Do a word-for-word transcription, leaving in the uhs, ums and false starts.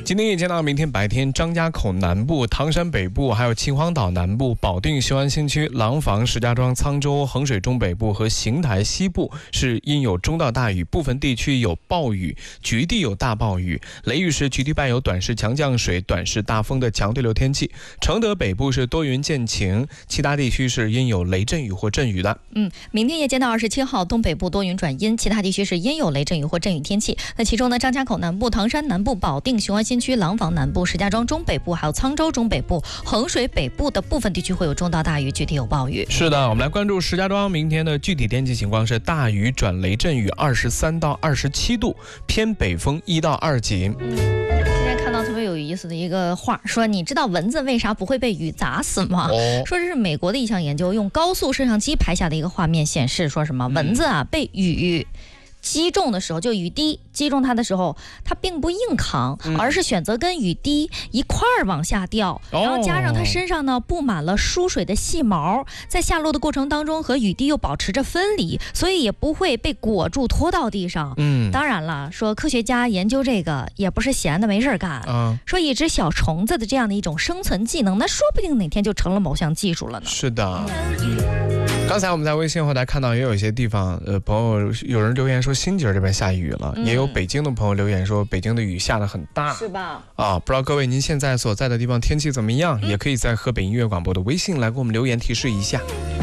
今天夜间到明天白天，张家口南部、唐山北部，还有秦皇岛南部、保定雄安新区、廊坊、石家庄、沧州、衡水中北部和邢台西部是阴有中到大雨，部分地区有暴雨，局地有大暴雨。雷雨时局地伴有短时强降水、短时大风的强对流天气。承德北部是多云见晴，其他地区是阴有雷阵雨或阵雨的。 嗯，明天夜间到二十七号，东北部多云转阴，其他地区是阴有雷阵雨或阵雨天气。那其中呢，张家口南部、唐山南部、保定雄安新区、廊坊南部、石家庄中北部，还有沧州中北部、衡水北部的部分地区会有中到大雨，具体有暴雨。 是的，我们来关注石家庄明天的具体天气情况是大雨转雷阵雨，二十三到二十七度，偏北风一到二级。 今天看到特别有意思的一个话，说你知道蚊子为啥不会被雨砸死吗？ 哦、 说这是美国的一项研究，用高速摄像机拍下的一个画面显示，说什么蚊子啊被雨击中的时候，就雨滴击中它的时候，它并不硬扛， 嗯、 而是选择跟雨滴一块儿往下掉， 哦、 然后加上它身上呢布满了疏水的细毛，在下落的过程当中和雨滴又保持着分离，所以也不会被裹住拖到地上。 嗯， 当然了，说科学家研究这个也不是闲的没事干， 嗯、 说一只小虫子的这样的一种生存技能，那说不定哪天就成了某项技术了呢。 是的。刚才我们在微信后台看到，也有一些地方，呃，朋友有人留言说新街这边下雨了，嗯、也有北京的朋友留言说北京的雨下得很大， 是吧？ 啊，不知道各位您现在所在的地方天气怎么样？嗯、也可以在河北音乐广播的微信来给我们留言提示一下。